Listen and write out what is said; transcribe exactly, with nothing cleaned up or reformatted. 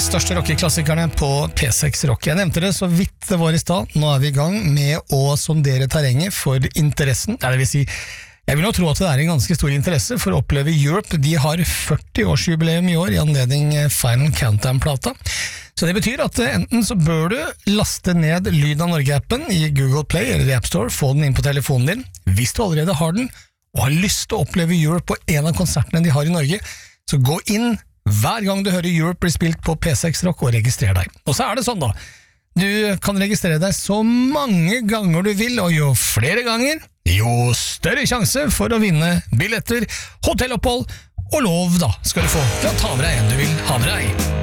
største rockeklassikerne på P seks Rock. Jeg nevnte det så vidt det var i stad. Nå er vi i gang med å sondere terrenget for interessen. Det vil si, jeg vil nå tro at det er en ganske stor interesse for å oppleve Europe. De har førti-årsjubileum i år i anledning Final Countdown-plata. Så det betyr at enten så bør du laste ned Lyd av Norge-appen i Google Play eller i App Store, få den inn på telefonen din. Hvis du allerede har den, og har lyst til å oppleve Europe på en av konsertene de har i Norge, så gå inn hver gang du hører Europe bli spilt på P seks Rock og registrer deg. Og så er det sånn da, du kan registrere deg så mange ganger du vil, og jo flere ganger, jo større sjanse for å vinne billetter, hotellopphold og lov da skal du få til å ta med deg en du vil ha med deg.